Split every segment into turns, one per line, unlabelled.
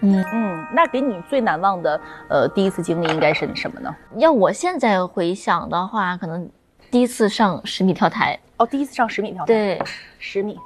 那给你最难忘的第一次经历应该是什么呢？
要我现在回想的话，可能第一次上10米跳台。
哦，第一次上10米跳台。
对
，10米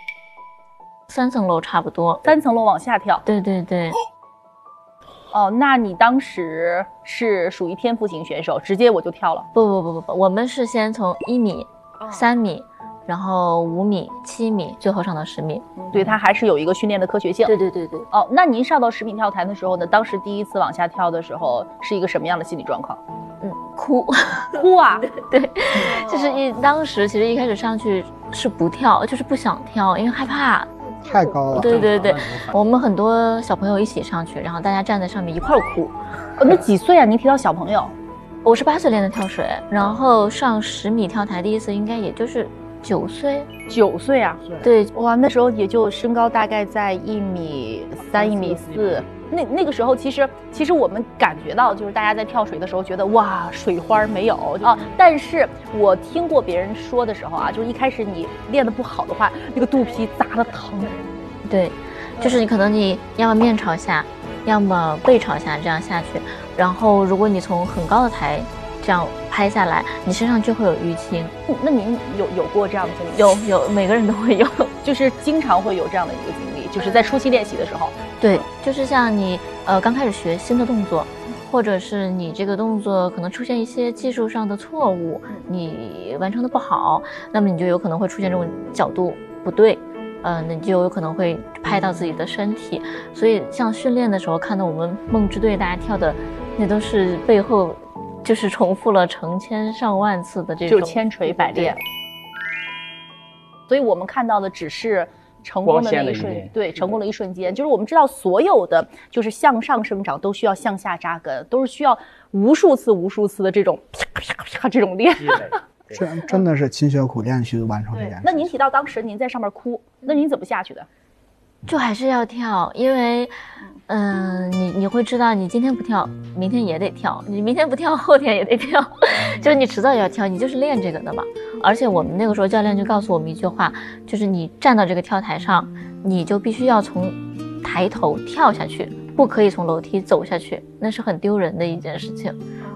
，3层楼差不多
，3层楼往下跳。
对对对。
哦，那你当时是属于天赋型选手，直接我就跳了？
不，我们是先从1米、3米，然后5米、7米，最后上到10米。
对，它还是有一个训练的科学性。
对。
哦，那您上到10米跳台的时候呢？当时第一次往下跳的时候，是一个什么样的心理状况？
哭
啊！
对，就是当时其实一开始上去是不跳，就是不想跳，因为害怕。
太高了。
对，我们很多小朋友一起上去，然后大家站在上面一块哭。
那几岁啊？您提到小朋友，
我是8岁练的跳水，然后上10米跳台第一次应该也就是9岁。
9岁啊？
对，
哇，那时候也就身高大概在1.3米、1.4米。那个时候其实我们感觉到，就是大家在跳水的时候觉得哇，水花没有啊。但是我听过别人说的时候啊，就是一开始你练得不好的话，那个肚皮砸得疼。
对，就是你可能你要么面朝下，要么背朝下这样下去，然后如果你从很高的台这样拍下来，你身上就会有淤青。
那您有过这样的经历？
有，每个人都会有，
就是经常会有这样的一个经历，就是在初期练习的时候。
对，就是像你刚开始学新的动作，或者是你这个动作可能出现一些技术上的错误，你完成的不好，那么你就有可能会出现这种角度不对，那你就有可能会拍到自己的身体。所以像训练的时候看到我们梦之队大家跳的，那都是背后就是重复了成千上万次的这种，
就千锤百炼。所以我们看到的只是成功的那一瞬，对，成功的一瞬间。就是我们知道所有的就是向上生长都需要向下扎根，都是需要无数次的这种啪这种练。
真的是勤学苦练去完成这件事。
那您提到当时您在上面哭，那您怎么下去的？
就还是要跳，因为你会知道你今天不跳明天也得跳，你明天不跳后天也得跳，就是你迟早要跳，你就是练这个的嘛。而且我们那个时候教练就告诉我们一句话，就是你站到这个跳台上，你就必须要从抬头跳下去，不可以从楼梯走下去，那是很丢人的一件事情。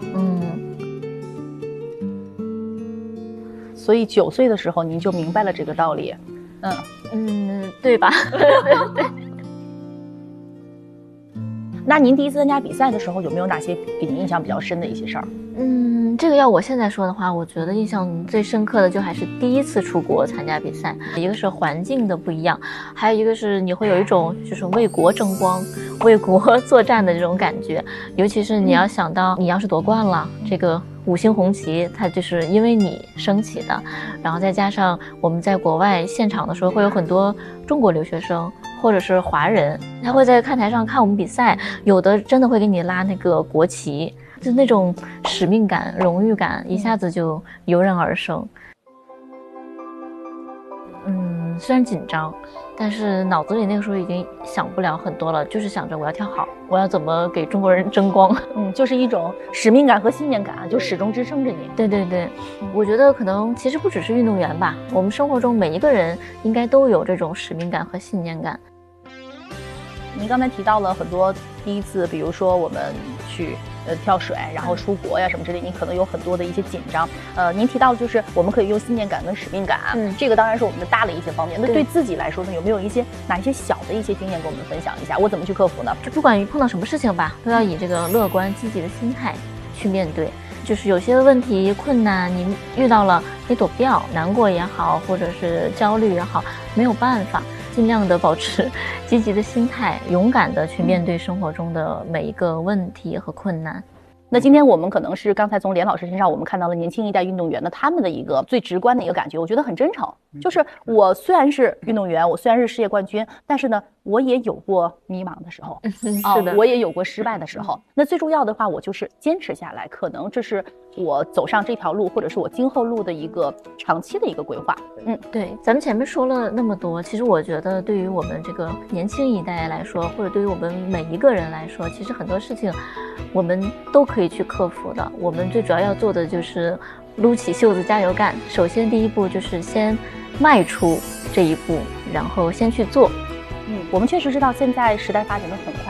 所以9岁的时候您就明白了这个道理。
对吧？对。
那您第一次参加比赛的时候，有没有哪些给您印象比较深的一些事儿？
这个要我现在说的话，我觉得印象最深刻的就还是第一次出国参加比赛。一个是环境的不一样，还有一个是你会有一种就是为国争光、为国作战的这种感觉。尤其是你要想到，你要是夺冠了，这个5星红旗它就是因为你升起的，然后再加上我们在国外现场的时候会有很多中国留学生或者是华人，他会在看台上看我们比赛，有的真的会给你拉那个国旗，就那种使命感、荣誉感一下子就油然而生。虽然紧张，但是脑子里那个时候已经想不了很多了，就是想着我要跳好，我要怎么给中国人争光。
就是一种使命感和信念感，就始终支撑着你。
对，我觉得可能其实不只是运动员吧，我们生活中每一个人应该都有这种使命感和信念感。
您刚才提到了很多第一次，比如说我们去跳水，然后出国呀什么之类，你可能有很多的一些紧张。您提到就是我们可以用信念感跟使命感，这个当然是我们的大的一些方面。那对自己来说呢，有没有哪一些小的一些经验跟我们分享一下？我怎么去克服呢？
就不管碰到什么事情吧，都要以这个乐观积极的心态去面对。就是有些问题困难你遇到了，你躲不掉，难过也好，或者是焦虑也好，没有办法，尽量的保持积极的心态，勇敢的去面对生活中的每一个问题和困难。
那今天我们可能是刚才从连老师身上我们看到了年轻一代运动员的他们的一个最直观的一个感觉，我觉得很真诚。就是我虽然是运动员，我虽然是世界冠军，但是呢我也有过迷茫的时候，
是的，
我也有过失败的时候。那最重要的话，我就是坚持下来，可能这是我走上这条路，或者是我今后路的一个长期的一个规划。
对，咱们前面说了那么多，其实我觉得对于我们这个年轻一代来说，或者对于我们每一个人来说，其实很多事情我们都可以去克服的。我们最主要要做的就是撸起袖子加油干。首先第一步就是先迈出这一步，然后先去做。
我们确实知道现在时代发展的很快。